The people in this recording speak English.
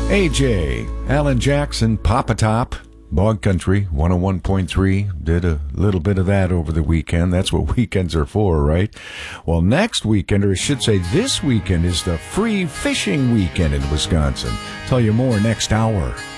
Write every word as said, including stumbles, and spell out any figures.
A J, Alan Jackson, Papa Top, Bog Country, one oh one point three. Did a little bit of that over the weekend. That's what weekends are for, right? Well, next weekend, or I should say this weekend, is the free fishing weekend in Wisconsin. Tell you more next hour.